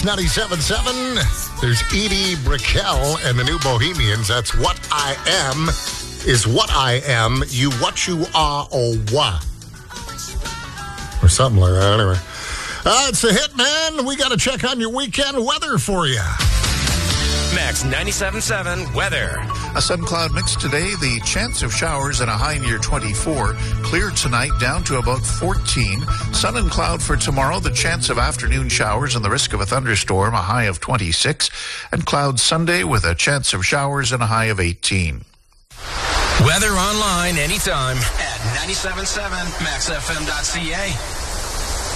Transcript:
97.7. There's Edie Brickell and the New Bohemians. That's What I Am is What I Am. You what you are or what? Or something like that. Anyway. It's the hit, man. We got to check on your weekend weather for you. Max 97.7 weather. A sun cloud mix today. The chance of showers and a high near 24. Clear tonight down to about 14. Sun and cloud for tomorrow. The chance of afternoon showers and the risk of a thunderstorm. A high of 26. And clouds Sunday with a chance of showers and a high of 18. Weather online anytime at 97.7maxfm.ca.